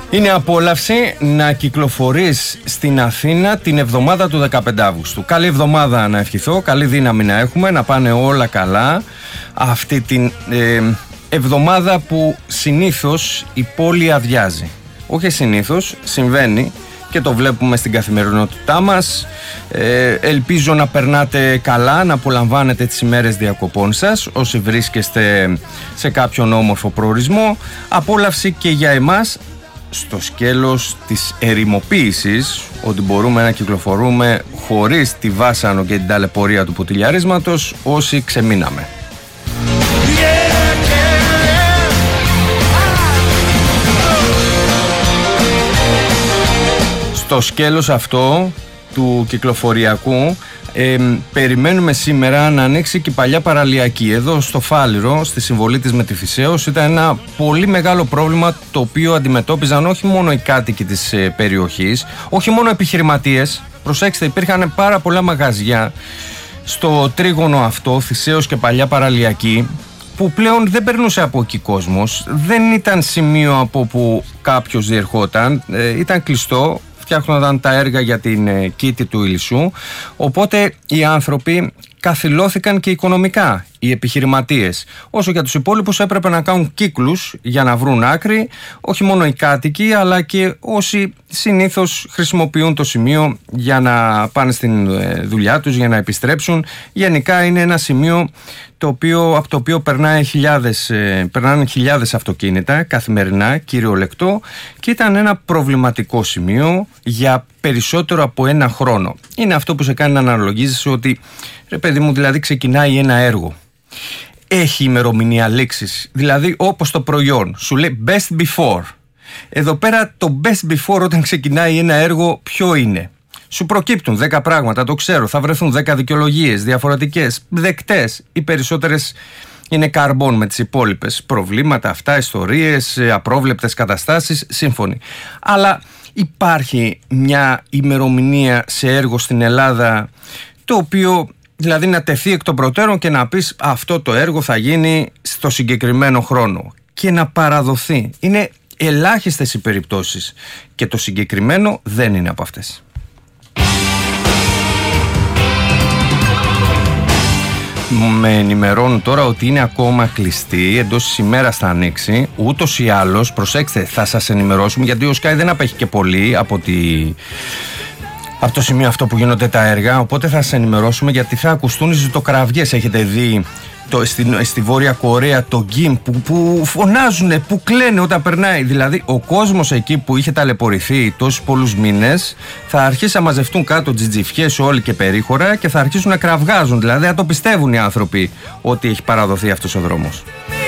Είναι απόλαυση να κυκλοφορείς στην Αθήνα την εβδομάδα του 15 Αύγουστου. Καλή εβδομάδα να ευχηθώ, καλή δύναμη να έχουμε, να πάνε όλα καλά αυτή την εβδομάδα που συνήθως η πόλη αδειάζει. Όχι συνήθως, συμβαίνει και το βλέπουμε στην καθημερινότητά μας. Ελπίζω να περνάτε καλά, να απολαμβάνετε τις ημέρες διακοπών σας όσοι βρίσκεστε σε κάποιον όμορφο προορισμό. Απόλαυση και για εμάς στο σκέλος της ερημοποίησης, ότι μπορούμε να κυκλοφορούμε χωρίς τη βάσανο και την ταλαιπωρία του ποτηλιαρίσματος όσοι ξεμείναμε. Στο σκέλος αυτό του κυκλοφοριακού περιμένουμε σήμερα να ανοίξει και η παλιά παραλιακή. Εδώ στο Φάληρο, στη συμβολή της με τη Θησέως, ήταν ένα πολύ μεγάλο πρόβλημα το οποίο αντιμετώπιζαν όχι μόνο οι κάτοικοι της περιοχής, όχι μόνο επιχειρηματίες. Προσέξτε, υπήρχαν πάρα πολλά μαγαζιά στο τρίγωνο αυτό, Θησέως και παλιά παραλιακή, που πλέον δεν περνούσε από εκεί κόσμος, δεν ήταν σημείο από που κάποιος διερχόταν, ήταν κλειστό. Φτιάχνονταν τα έργα για την κήτη του Ηλισσού, οπότε οι άνθρωποι καθυλώθηκαν και οικονομικά, οι επιχειρηματίες. Όσο για τους υπόλοιπους έπρεπε να κάνουν κύκλους για να βρουν άκρη, όχι μόνο οι κάτοικοι αλλά και όσοι συνήθως χρησιμοποιούν το σημείο για να πάνε στην δουλειά τους, για να επιστρέψουν. Γενικά είναι ένα σημείο από το οποίο περνάνε χιλιάδες αυτοκίνητα καθημερινά, κυριολεκτό, και ήταν ένα προβληματικό σημείο για περισσότερο από ένα χρόνο. Είναι αυτό που σε κάνει να αναλογίζεις ότι, ρε παιδί μου, δηλαδή ξεκινάει ένα έργο. Έχει ημερομηνία λήξης, δηλαδή όπως το προϊόν σου λέει best before. Εδώ πέρα το best before όταν ξεκινάει ένα έργο ποιο είναι? Σου προκύπτουν 10 πράγματα, το ξέρω, θα βρεθούν 10 δικαιολογίες διαφορετικές, δεκτές. Οι περισσότερες είναι καρμπών με τις υπόλοιπες. Προβλήματα, αυτά, ιστορίες, απρόβλεπτες καταστάσεις, σύμφωνοι. Αλλά υπάρχει μια ημερομηνία σε έργο στην Ελλάδα το οποίο δηλαδή να τεθεί εκ των προτέρων και να πεις αυτό το έργο θα γίνει στο συγκεκριμένο χρόνο και να παραδοθεί? Είναι ελάχιστες οι περιπτώσεις και το συγκεκριμένο δεν είναι από αυτές. Με ενημερώνουν τώρα ότι είναι ακόμα κλειστή, εντός της ημέρας θα ανοίξει. Ούτως ή άλλως, προσέξτε, θα σας ενημερώσουμε, γιατί ο Sky δεν απέχει και πολύ από το σημείο αυτό που γίνονται τα έργα. Οπότε θα σας ενημερώσουμε, γιατί θα ακουστούν οι ζητοκραυγές. Έχετε δει στη Βόρεια Κορέα το γκιμ που φωνάζουν, που κλαίνε όταν περνάει? Δηλαδή ο κόσμος εκεί που είχε ταλαιπωρηθεί τόσους πολλούς μήνες θα αρχίσει να μαζευτούν κάτω τζιτζιφιές όλοι και περίχωρα και θα αρχίσουν να κραυγάζουν. Δηλαδή θα το πιστεύουν οι άνθρωποι ότι έχει παραδοθεί αυτός ο δρόμος.